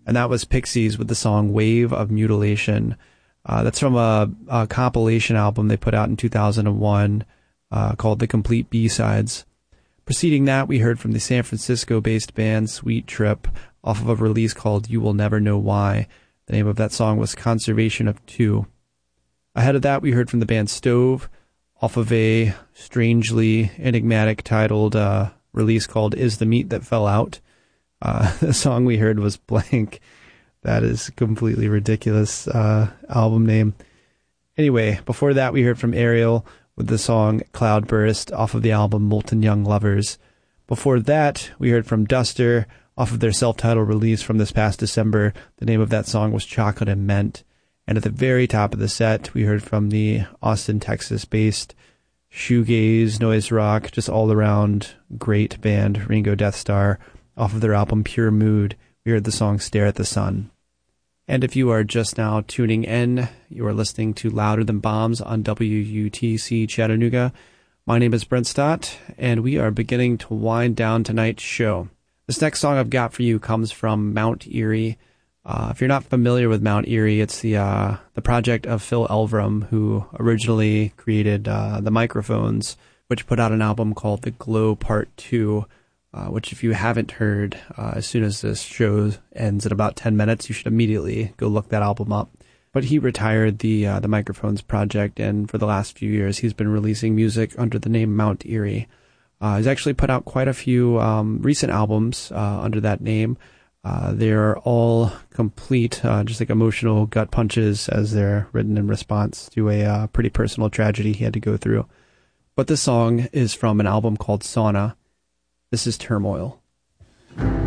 And that was Pixies with the song Wave of Mutilation. That's from a compilation album they put out in 2001 called The Complete B-Sides. Preceding that, we heard from the San Francisco-based band Sweet Trip off of a release called You Will Never Know Why. The name of that song was Conservation of Two. Ahead of that, we heard from the band Stove off of a strangely enigmatic titled release called Is the Meat That Fell Out. The song we heard was Blank. That is a completely ridiculous album name. Anyway, before that, we heard from Ariel with the song Cloudburst off of the album Molten Young Lovers. Before that, we heard from Duster off of their self-titled release from this past December. The name of that song was Chocolate and Mint. And at the very top of the set, we heard from the Austin, Texas-based shoegaze, noise rock, just all-around great band Ringo Death Star. Off of their album Pure Mood, we heard the song Stare at the Sun. And if you are just now tuning in, you are listening to Louder Than Bombs on WUTC Chattanooga. My name is Brent Stott, and we are beginning to wind down tonight's show. This next song I've got for you comes from Mount Eerie. If you're not familiar with Mount Eerie, it's the project of Phil Elverum, who originally created the Microphones, which put out an album called The Glow Part 2, which if you haven't heard, as soon as this show ends in about 10 minutes, you should immediately go look that album up. But he retired the Microphones project, and for the last few years, he's been releasing music under the name Mount Eerie. He's actually put out quite a few recent albums under that name. They're all complete, just like emotional gut punches as they're written in response to a pretty personal tragedy he had to go through. But this song is from an album called Sauna. This is Turmoil.